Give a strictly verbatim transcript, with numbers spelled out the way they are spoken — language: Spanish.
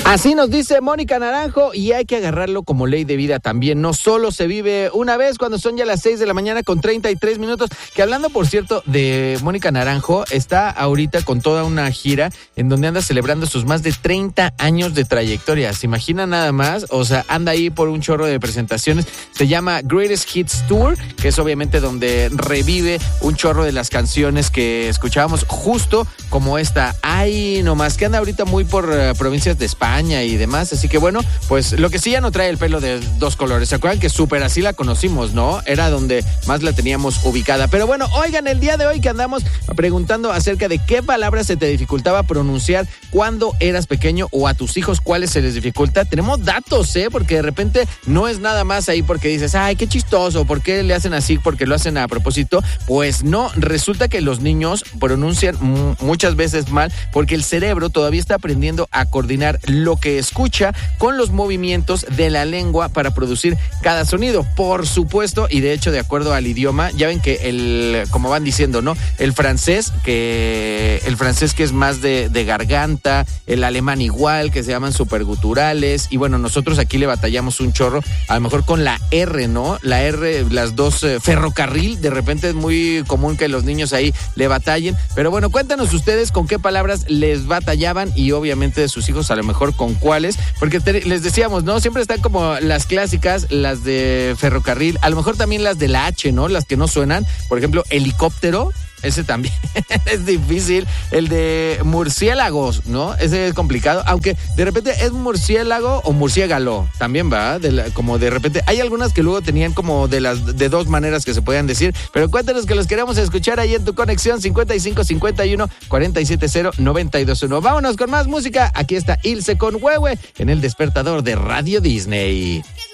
Así nos dice Mónica Naranjo, y hay que agarrarlo como ley de vida también. No solo se vive una vez cuando son ya las seis de la mañana con treinta y tres minutos. Que hablando, por cierto, de Mónica Naranjo, está ahorita con toda una gira en donde anda celebrando sus más de treinta años de trayectoria. ¿Se imagina nada más? O sea, anda ahí por un chorro de presentaciones. Se llama Greatest Hits Tour, que es obviamente donde revive un chorro de las canciones que escuchábamos, justo como esta. Ay, nomás, que anda ahorita muy por uh, provincias de España y demás, así que bueno, pues lo que sí ya no trae el pelo de dos colores. ¿Se acuerdan que súper así la conocimos, no? Era donde más la teníamos ubicada. Pero bueno, oigan, el día de hoy que andamos preguntando acerca de qué palabras se te dificultaba pronunciar cuando eras pequeño, o a tus hijos cuáles se les dificulta, tenemos datos, ¿eh? Porque de repente no es nada más ahí porque dices, ay, qué chistoso, ¿por qué le hacen así? Porque lo hacen a propósito. Pues no, resulta que los niños pronuncian m- muchas veces mal porque el cerebro todavía está aprendiendo a coordinar lo que escucha con los movimientos de la lengua para producir cada sonido, por supuesto. Y de hecho, de acuerdo al idioma, ya ven que el, como van diciendo, ¿no? El francés, que el francés que es más de, de garganta, el alemán igual, que se llaman superguturales, y bueno, nosotros aquí le batallamos un chorro, a lo mejor con la R, ¿no? La R, las dos, eh, ferrocarril, de repente es muy común que los niños ahí le batallen, pero bueno, cuéntanos ustedes con qué palabras les batallaban, y obviamente de sus hijos a lo mejor con cuáles, porque te, les decíamos, ¿no? Siempre están como las clásicas, las de ferrocarril, a lo mejor también las de la H, ¿no? Las que no suenan, por ejemplo, helicóptero. Ese también es difícil. El de murciélagos, ¿no? Ese es complicado, aunque de repente es murciélago o murciégalo, también va, de la, como de repente, hay algunas que luego tenían como de las de dos maneras que se podían decir, pero cuéntanos que los queremos escuchar ahí en tu conexión cincuenta y cinco cincuenta y uno cuarenta y siete cero noventa y dos uno. Vámonos con más música, aquí está Ilse con Huehue en el despertador de Radio Disney.